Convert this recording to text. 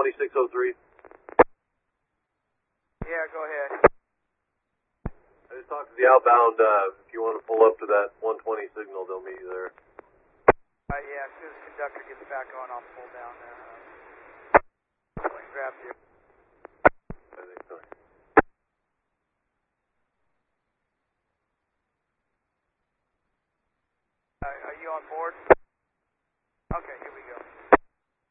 2603. Yeah, go ahead. I just talked to the outbound. If you want to pull up to that 120 signal, they'll meet you there. Yeah, as soon as the conductor gets back on, I'll pull down there. Grab you. I think so. Are you on board? Okay, here we go.